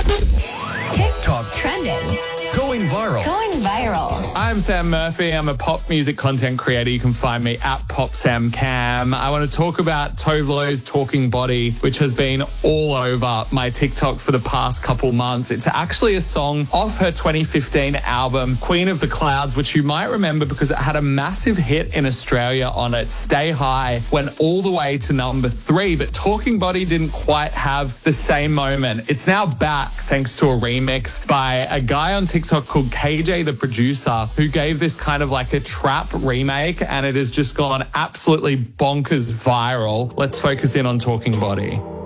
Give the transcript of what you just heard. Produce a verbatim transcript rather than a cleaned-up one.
TikTok trending. Going viral. Going viral. I'm Sam Murphy. I'm a pop music content creator. You can find me at PopSamCam. I want to talk about Tove Lo's Talking Body, which has been all over my TikTok for the past couple months. It's actually a song off her twenty fifteen album, Queen of the Clouds, which you might remember because it had a massive hit in Australia on it. Stay High went all the way to number three, but Talking Body didn't quite have the same moment. It's now back thanks to a remix by a guy on TikTok called K J the Producer, who gave this kind of like a trap remake, and it has just gone absolutely bonkers viral. Let's focus in on Talking Body.